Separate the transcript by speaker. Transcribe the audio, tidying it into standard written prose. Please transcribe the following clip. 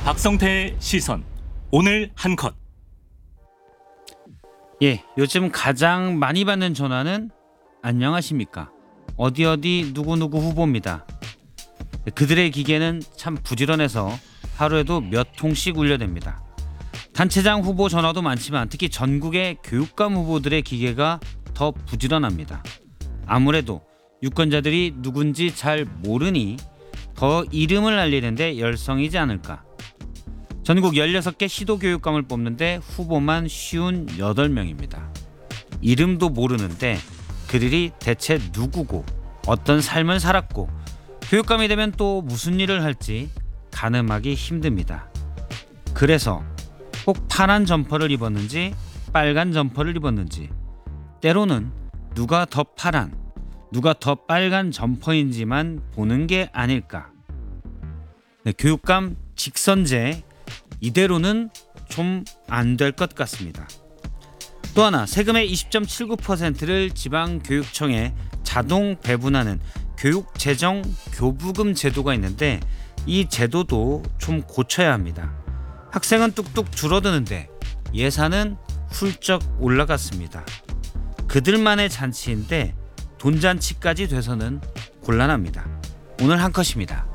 Speaker 1: 박성태의 시선 오늘 한 컷.
Speaker 2: 요즘 가장 많이 받는 전화는 안녕하십니까? 어디 누구 후보입니다. 그들의 기계는 참 부지런해서 하루에도 몇 통씩 울려댑니다. 단체장 후보 전화도 많지만 특히 전국의 교육감 후보들의 기계가 더 부지런합니다. 아무래도 유권자들이 누군지 잘 모르니 더 이름을 알리는데 열성이지 않을까. 전국 16개 시도교육감을 뽑는데 후보만 58명입니다. 이름도 모르는데 그들이 대체 누구고 어떤 삶을 살았고 교육감이 되면 또 무슨 일을 할지 가늠하기 힘듭니다. 그래서 꼭 파란 점퍼를 입었는지 빨간 점퍼를 입었는지, 때로는 누가 더 파란 누가 더 빨간 점퍼인지만 보는 게 아닐까. 교육감 직선제 이대로는 좀 안 될 것 같습니다. 또 하나, 세금의 20.79%를 지방교육청에 자동 배분하는 교육재정 교부금 제도가 있는데 이 제도도 좀 고쳐야 합니다. 학생은 뚝뚝 줄어드는데 예산은 훌쩍 올라갔습니다. 그들만의 잔치인데 돈잔치까지 돼서는 곤란합니다. 오늘 한 컷입니다.